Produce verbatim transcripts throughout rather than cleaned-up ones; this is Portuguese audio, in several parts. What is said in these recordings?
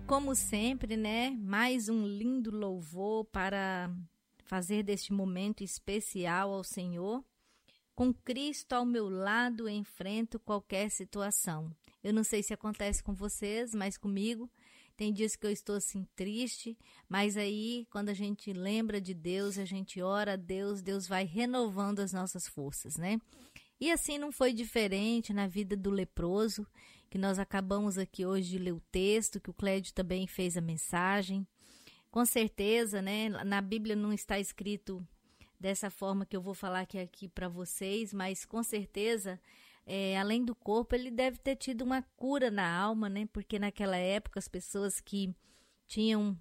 Como sempre, né? Mais um lindo louvor para fazer deste momento especial ao Senhor. Com Cristo ao meu lado, enfrento qualquer situação. Eu não sei se acontece com vocês, mas comigo tem dias que eu estou assim triste, mas aí quando a gente lembra de Deus, a gente ora a Deus, Deus vai renovando as nossas forças, né? E assim não foi diferente na vida do leproso, que nós acabamos aqui hoje de ler o texto, que o Clédio também fez a mensagem. Com certeza, né, na Bíblia não está escrito dessa forma que eu vou falar aqui, aqui para vocês, mas com certeza, é, além do corpo, ele deve ter tido uma cura na alma, né? Porque naquela época as pessoas que tinham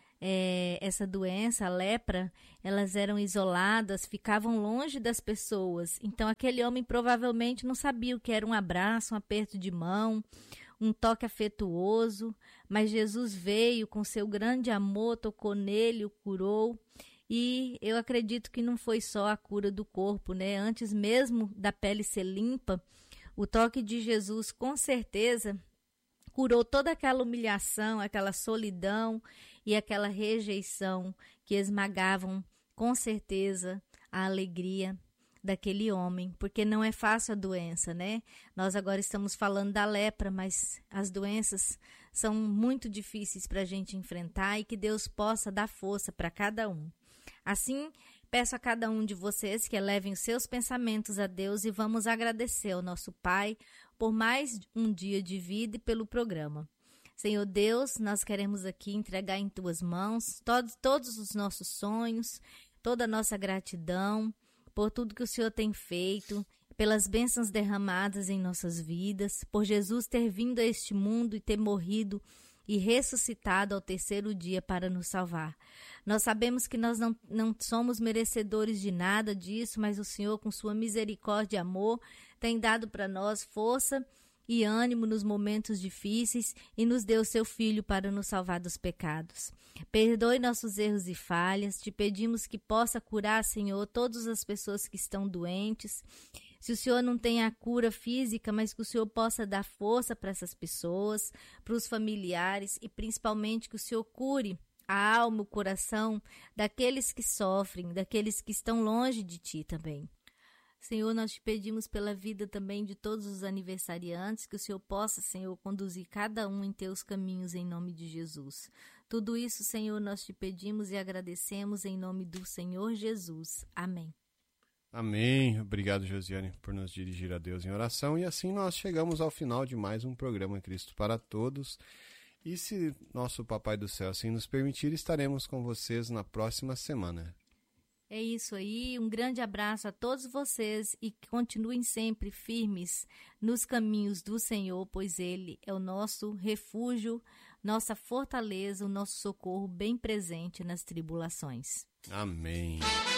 é, essa doença, a lepra, elas eram isoladas, ficavam longe das pessoas. Então aquele homem provavelmente não sabia o que era um abraço, um aperto de mão, um toque afetuoso, mas Jesus veio com seu grande amor, tocou nele, o curou. E eu acredito que não foi só a cura do corpo, né? Antes mesmo da pele ser limpa, o toque de Jesus com certeza curou toda aquela humilhação, aquela solidão e aquela rejeição que esmagavam com certeza a alegria daquele homem, porque não é fácil a doença, né? Nós agora estamos falando da lepra, mas as doenças são muito difíceis para a gente enfrentar e que Deus possa dar força para cada um. Assim, peço a cada um de vocês que elevem os seus pensamentos a Deus e vamos agradecer ao nosso Pai por mais um dia de vida e pelo programa. Senhor Deus, nós queremos aqui entregar em Tuas mãos todos, todos os nossos sonhos, toda a nossa gratidão por tudo que o Senhor tem feito, pelas bênçãos derramadas em nossas vidas, por Jesus ter vindo a este mundo e ter morrido e ressuscitado ao terceiro dia para nos salvar. Nós sabemos que nós não, não somos merecedores de nada disso, mas o Senhor, com sua misericórdia e amor, tem dado para nós força e ânimo nos momentos difíceis e nos deu seu Filho para nos salvar dos pecados. Perdoe nossos erros e falhas, te pedimos que possa curar, Senhor, todas as pessoas que estão doentes. Se o Senhor não tem a cura física, mas que o Senhor possa dar força para essas pessoas, para os familiares e principalmente que o Senhor cure a alma, o coração daqueles que sofrem, daqueles que estão longe de Ti também. Senhor, nós te pedimos pela vida também de todos os aniversariantes, que o Senhor possa, Senhor, conduzir cada um em teus caminhos em nome de Jesus. Tudo isso, Senhor, nós te pedimos e agradecemos em nome do Senhor Jesus. Amém. Amém. Obrigado, Josiane, por nos dirigir a Deus em oração. E assim nós chegamos ao final de mais um programa Cristo para Todos. E se nosso Papai do Céu assim nos permitir, estaremos com vocês na próxima semana. É isso aí, um grande abraço a todos vocês e continuem sempre firmes nos caminhos do Senhor, pois Ele é o nosso refúgio, nossa fortaleza, o nosso socorro bem presente nas tribulações. Amém.